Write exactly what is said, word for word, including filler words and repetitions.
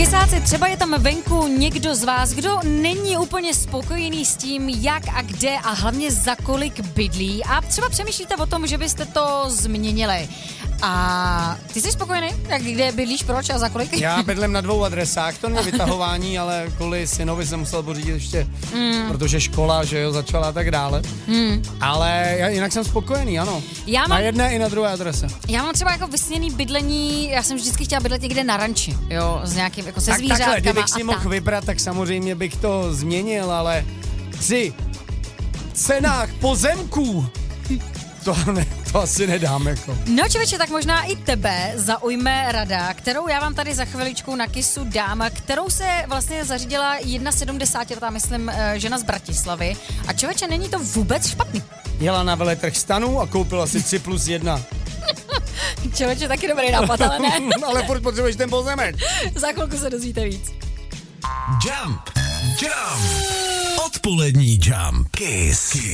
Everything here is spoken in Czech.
Kysáci, třeba je tam venku někdo z vás, kdo není úplně spokojený s tím, jak a kde a hlavně za kolik bydlí a třeba přemýšlíte o tom, že byste to změnili. A ty jsi spokojený? Jak kde bydlíš, proč a za kolik? Já bydlím na dvou adresách, to není vytahování, ale kvůli synovi jsem musel pořídit ještě, mm. protože škola, že jo, začala a tak dále. Mm. Ale já, jinak jsem spokojený, ano. Já mám, na jedné i na druhé adrese. Já mám třeba jako vysněný bydlení, já jsem vždycky chtěla bydlet někde na ranči, jo, s nějakým, jako se tak zvířátkama. Takhle, kdybych si mohl vybrat, tak samozřejmě bych to změnil, ale při cenách pozemků to, ne, to asi nedám, jako. No člověče, tak možná i tebe zaujme rada, kterou já vám tady za chviličku na Kisu dám, kterou se vlastně zařídila sedmdesátletá, myslím, žena z Bratislavy. A člověče, není to vůbec špatný. Jela na veletrh stanu a koupila si tři plus jedna. Člověče, taky dobrý nápad, ale ne. Ale furt potřebuješ ten pozemek. Za chvilku se dozvíte víc. Jump, jump, odpolední Jump, Kiss. Kiss.